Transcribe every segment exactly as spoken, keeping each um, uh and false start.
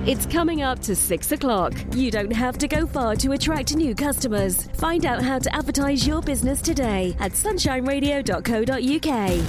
It's coming up to six o'clock. You don't have to go far to attract new customers. Find out how to advertise your business today at sunshine radio dot co dot uk.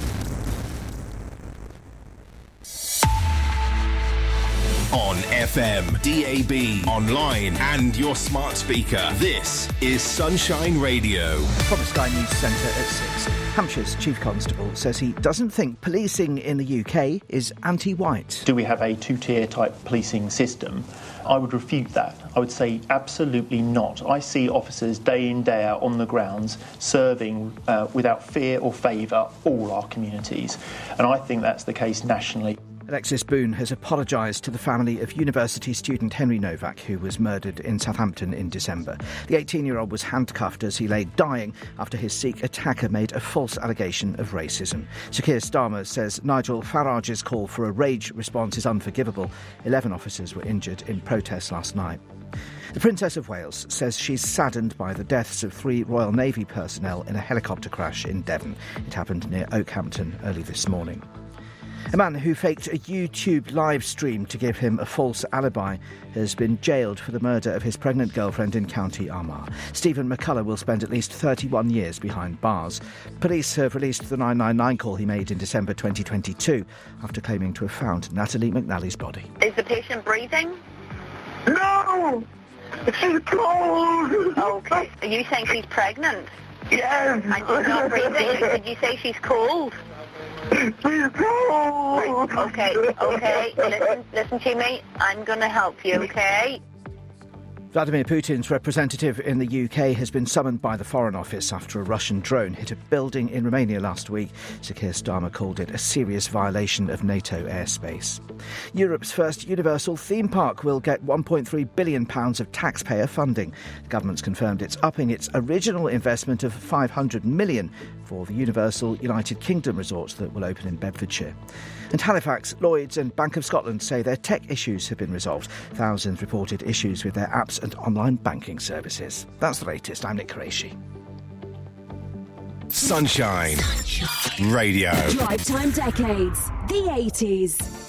On F M, D A B, online and your smart speaker. This is Sunshine Radio. From the Sky News Centre at six. Hampshire's Chief Constable says he doesn't think policing in the U K is anti-white. Do we have a two-tier type policing system? I would refute that. I would say absolutely not. I see officers day in, day out on the grounds serving uh, without fear or favour all our communities. And I think that's the case nationally. Alexis Boone has apologised to the family of university student Henry Novak, who was murdered in Southampton in December. The eighteen-year-old was handcuffed as he lay dying after his Sikh attacker made a false allegation of racism. Sir Keir Starmer says Nigel Farage's call for a rage response is unforgivable. Eleven officers were injured in protests last night. The Princess of Wales says she's saddened by the deaths of three Royal Navy personnel in a helicopter crash in Devon. It happened near Oakhampton early this morning. A man who faked a YouTube live stream to give him a false alibi has been jailed for the murder of his pregnant girlfriend in County Armagh. Stephen McCullough will spend at least thirty-one years behind bars. Police have released the nine nine nine call he made in December twenty twenty-two after claiming to have found Natalie McNally's body. Is the patient breathing? No! She's cold! Okay. Are you saying she's pregnant? Yes! And she's not breathing? Did you say she's cold? She's cold! Okay, okay. Listen, listen to me. I'm going to help you, okay? Vladimir Putin's representative in the U K has been summoned by the Foreign Office after a Russian drone hit a building in Romania last week. Sir Keir Starmer called it a serious violation of NATO airspace. Europe's first universal theme park will get one point three billion pounds of taxpayer funding. The government's confirmed it's upping its original investment of five hundred million pounds for the Universal United Kingdom resort that will open in Bedfordshire. And Halifax, Lloyds and Bank of Scotland say their tech issues have been resolved. Thousands reported issues with their apps and online banking services. That's the latest. I'm Nick Qureshi. Sunshine, Sunshine. Radio. Drive Time Decades, the eighties.